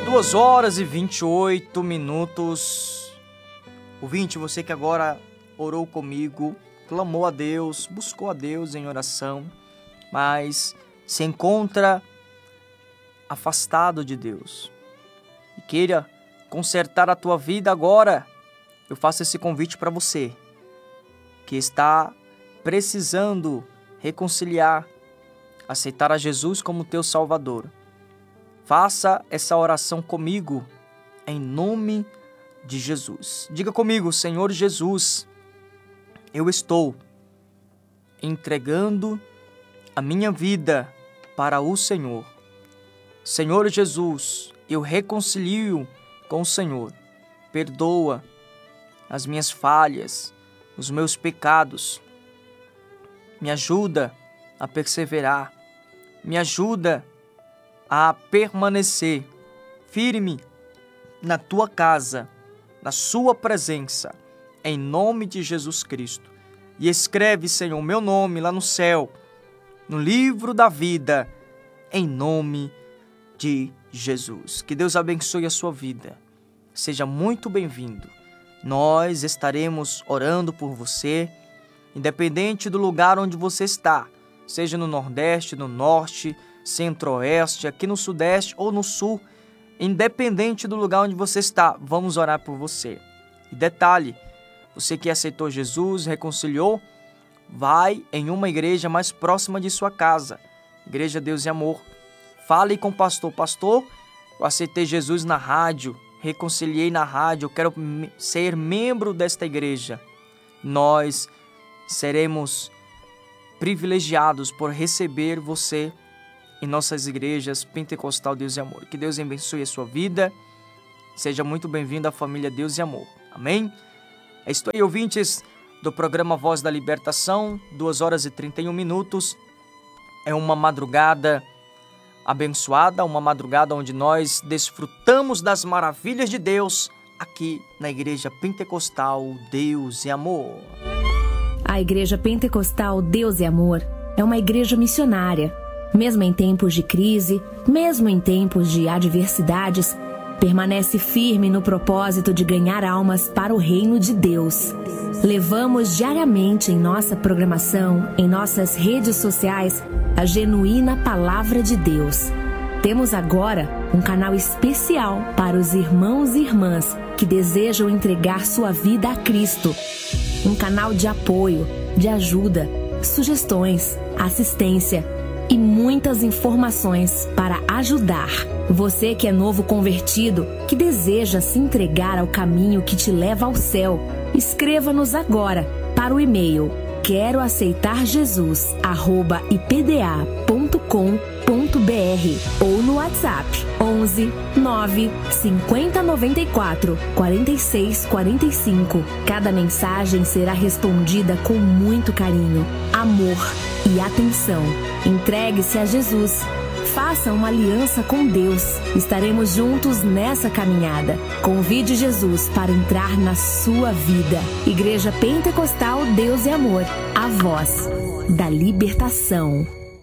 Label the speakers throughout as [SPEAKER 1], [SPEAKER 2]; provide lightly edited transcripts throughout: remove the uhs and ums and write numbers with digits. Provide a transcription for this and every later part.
[SPEAKER 1] 2h28. Ouvinte, você que agora orou comigo, clamou a Deus, buscou a Deus em oração, mas se encontra afastado de Deus e queira consertar a tua vida agora, eu faço esse convite para você que está precisando reconciliar, aceitar a Jesus como teu Salvador. Faça essa oração comigo, em nome de Jesus. Diga comigo: Senhor Jesus, eu estou entregando a minha vida para o Senhor. Senhor Jesus, eu reconcilio com o Senhor. Perdoa as minhas falhas, os meus pecados. Me ajuda a perseverar. Me ajuda a permanecer firme na tua casa, na sua presença, em nome de Jesus Cristo. E escreve, Senhor, o meu nome lá no céu, no livro da vida, em nome de Jesus. Que Deus abençoe a sua vida. Seja muito bem-vindo. Nós estaremos orando por você, independente do lugar onde você está, seja no Nordeste, no Norte, Centro-Oeste, aqui no Sudeste ou no Sul, independente do lugar onde você está, vamos orar por você. E detalhe, você que aceitou Jesus, reconciliou, vai em uma igreja mais próxima de sua casa, Igreja Deus e Amor. Fale com o pastor: pastor, eu aceitei Jesus na rádio, reconciliei na rádio, eu quero ser membro desta igreja. Nós seremos privilegiados por receber você em nossas igrejas Pentecostal Deus e Amor. Que Deus abençoe a sua vida. Seja muito bem-vindo à família Deus e Amor. Amém? É isso aí, ouvintes do programa Voz da Libertação, 2h31. É uma madrugada abençoada, uma madrugada onde nós desfrutamos das maravilhas de Deus aqui na Igreja Pentecostal Deus e Amor.
[SPEAKER 2] A Igreja Pentecostal Deus e Amor é uma igreja missionária. Mesmo em tempos de crise, mesmo em tempos de adversidades, permanece firme no propósito de ganhar almas para o reino de Deus. Levamos diariamente em nossa programação, em nossas redes sociais, a genuína palavra de Deus. Temos agora um canal especial para os irmãos e irmãs que desejam entregar sua vida a Cristo. Um canal de apoio, de ajuda, sugestões, assistência e muitas informações para ajudar. Você que é novo convertido, que deseja se entregar ao caminho que te leva ao céu, escreva-nos agora para o e-mail queroaceitarjesus@ipda.com.br ou no WhatsApp 11 9 50 94 46 45. Cada mensagem será respondida com muito carinho, amor e atenção. Entregue-se a Jesus. Faça uma aliança com Deus. Estaremos juntos nessa caminhada. Convide Jesus para entrar na sua vida. Igreja Pentecostal Deus e Amor, a voz da libertação.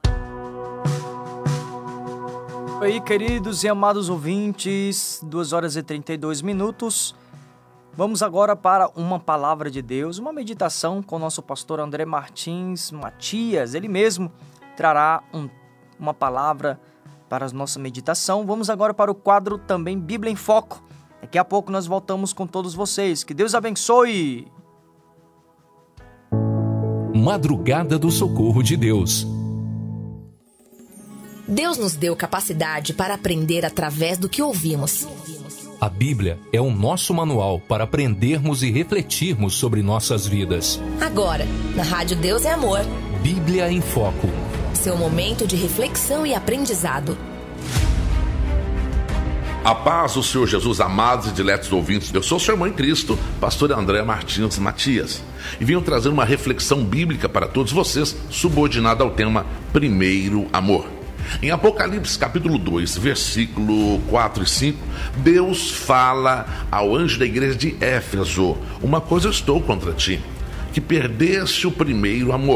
[SPEAKER 1] Oi, queridos e amados ouvintes, 2h32. Vamos agora para uma palavra de Deus, uma meditação com o nosso pastor André Martins Matias. Ele mesmo trará uma palavra para a nossa meditação. Vamos agora para o quadro também Bíblia em Foco. Daqui a pouco nós voltamos com todos vocês. Que Deus abençoe!
[SPEAKER 3] Madrugada do Socorro de Deus.
[SPEAKER 2] Deus nos deu capacidade para aprender através do que ouvimos.
[SPEAKER 3] A Bíblia é o nosso manual para aprendermos e refletirmos sobre nossas vidas.
[SPEAKER 2] Agora, na Rádio Deus é Amor.
[SPEAKER 3] Bíblia em Foco.
[SPEAKER 2] Seu momento de reflexão e aprendizado.
[SPEAKER 4] A paz do Senhor Jesus, amados e diletos ouvintes. Eu sou seu irmão em Cristo, pastor André Martins Matias, e venho trazer uma reflexão bíblica para todos vocês, subordinada ao tema Primeiro Amor. Em Apocalipse capítulo 2, versículo 4 e 5, Deus fala ao anjo da igreja de Éfeso: uma coisa eu estou contra ti, que perdeste o primeiro amor.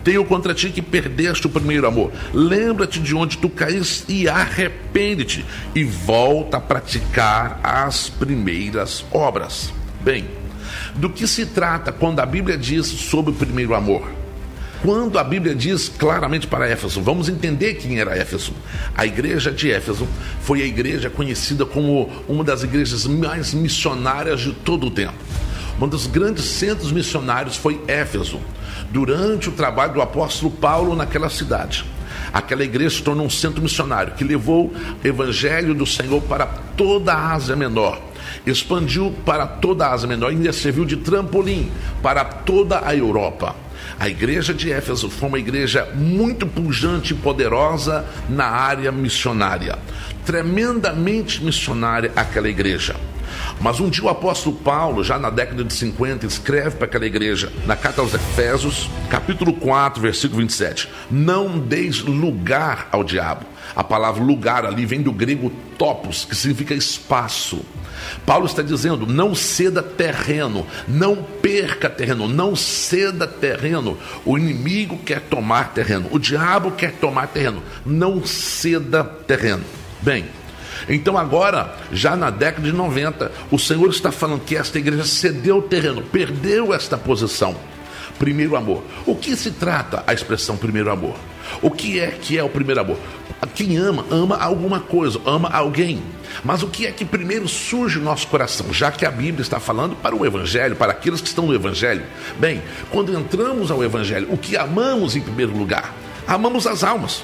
[SPEAKER 4] Tenho contra ti que perdeste o primeiro amor. Lembra-te de onde tu caíste e arrepende-te e volta a praticar as primeiras obras. Bem, do que se trata quando a Bíblia diz sobre o primeiro amor? Quando a Bíblia diz claramente para Éfeso, vamos entender quem era Éfeso. A igreja de Éfeso foi a igreja conhecida como uma das igrejas mais missionárias de todo o tempo. Um dos grandes centros missionários foi Éfeso, durante o trabalho do apóstolo Paulo naquela cidade. Aquela igreja se tornou um centro missionário que levou o evangelho do Senhor para toda a Ásia Menor. Expandiu para toda a Ásia Menor e ainda serviu de trampolim para toda a Europa. A igreja de Éfeso foi uma igreja muito pujante e poderosa na área missionária. Tremendamente missionária aquela igreja. Mas um dia o apóstolo Paulo, já na década de 50, escreve para aquela igreja, na carta aos Efésios, capítulo 4, versículo 27. Não deis lugar ao diabo. A palavra lugar ali vem do grego topos, que significa espaço. Paulo está dizendo, não ceda terreno, não perca terreno, não ceda terreno. O inimigo quer tomar terreno, o diabo quer tomar terreno, não ceda terreno. Bem, então agora, já na década de 90, o Senhor está falando que esta igreja cedeu terreno, perdeu esta posição. Primeiro amor. O que se trata a expressão primeiro amor? O que é o primeiro amor? Quem ama, ama alguma coisa, ama alguém. Mas o que é que primeiro surge no nosso coração? Já que a Bíblia está falando para o Evangelho, para aqueles que estão no Evangelho. Bem, quando entramos ao Evangelho, o que amamos em primeiro lugar? Amamos as almas.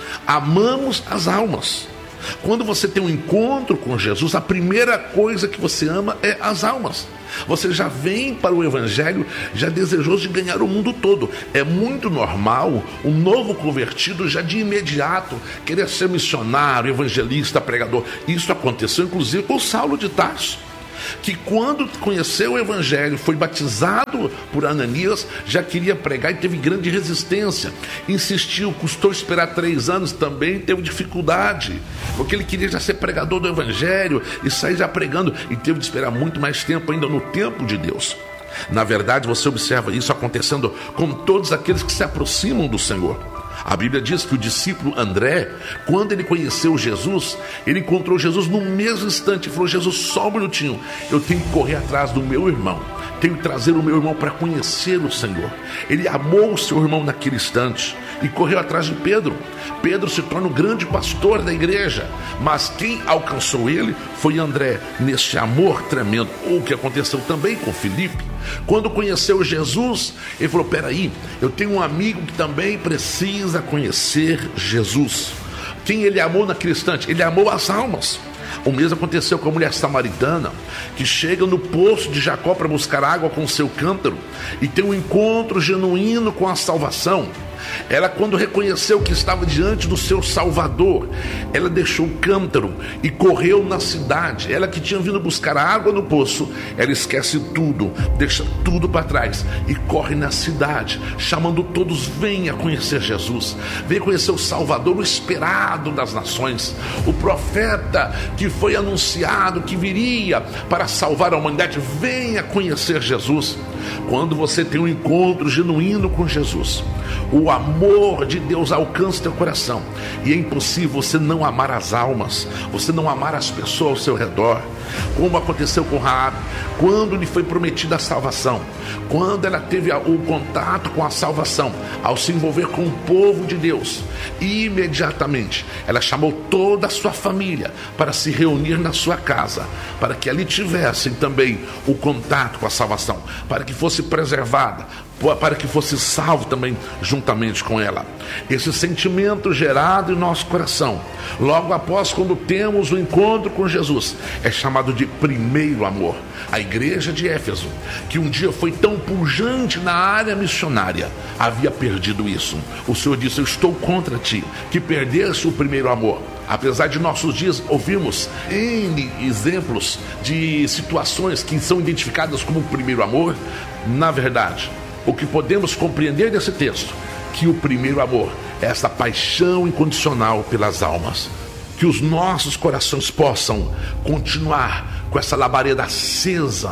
[SPEAKER 4] Amamos as almas. Quando você tem um encontro com Jesus, a primeira coisa que você ama é as almas. Você já vem para o Evangelho já desejoso de ganhar o mundo todo. É muito normal um novo convertido já de imediato querer ser missionário, evangelista, pregador. Isso aconteceu inclusive com Saulo de Tarso, que quando conheceu o Evangelho, foi batizado por Ananias, já queria pregar e teve grande resistência. Insistiu, custou esperar 3 anos, também teve dificuldade, porque ele queria já ser pregador do Evangelho e sair já pregando, e teve de esperar muito mais tempo ainda no tempo de Deus. Na verdade, você observa isso acontecendo com todos aqueles que se aproximam do Senhor. A Bíblia diz que o discípulo André, quando ele conheceu Jesus, ele encontrou Jesus no mesmo instante e falou: Jesus, só um minutinho, eu tenho que correr atrás do meu irmão, tenho que trazer o meu irmão para conhecer o Senhor. Ele amou o seu irmão naquele instante e correu atrás de Pedro. Pedro se torna o grande pastor da igreja, mas quem alcançou ele foi André, nesse amor tremendo. O que aconteceu também com Filipe. Quando conheceu Jesus, ele falou: peraí, eu tenho um amigo que também precisa conhecer Jesus. Quem ele amou naquele instante? Ele amou as almas. O mesmo aconteceu com a mulher samaritana, que chega no poço de Jacó para buscar água com seu cântaro e tem um encontro genuíno com a salvação. Ela, quando reconheceu que estava diante do seu Salvador, ela deixou o cântaro e correu na cidade. Ela que tinha vindo buscar água no poço, ela esquece tudo, deixa tudo para trás e corre na cidade, chamando todos: venha conhecer Jesus, venha conhecer o Salvador, o esperado das nações, o profeta que foi anunciado que viria para salvar a humanidade. Venha conhecer Jesus. Quando você tem um encontro genuíno com Jesus, o amor de Deus alcança teu coração e é impossível você não amar as almas, você não amar as pessoas ao seu redor, como aconteceu com Raabe, quando lhe foi prometida a salvação, quando ela teve o contato com a salvação, ao se envolver com o povo de Deus, imediatamente ela chamou toda a sua família para se reunir na sua casa, para que ali tivessem também o contato com a salvação, para que fosse preservada, para que fosse salvo também juntamente com ela. Esse sentimento gerado em nosso coração, logo após quando temos o encontro com Jesus, é chamado de primeiro amor. A igreja de Éfeso, que um dia foi tão pujante na área missionária, havia perdido isso. O Senhor disse: eu estou contra ti, que perdeste o primeiro amor. Apesar de nossos dias ouvirmos N exemplos de situações que são identificadas como primeiro amor, na verdade, o que podemos compreender desse texto, que o primeiro amor é essa paixão incondicional pelas almas. Que os nossos corações possam continuar com essa labareda acesa,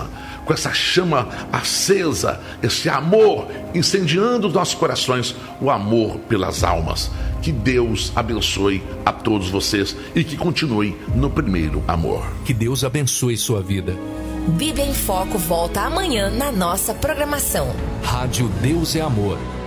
[SPEAKER 4] com essa chama acesa, esse amor incendiando os nossos corações, o amor pelas almas. Que Deus abençoe a todos vocês e que continue no primeiro amor.
[SPEAKER 3] Que Deus abençoe sua vida.
[SPEAKER 5] Bíblia em Foco volta amanhã na nossa programação.
[SPEAKER 3] Rádio Deus é Amor.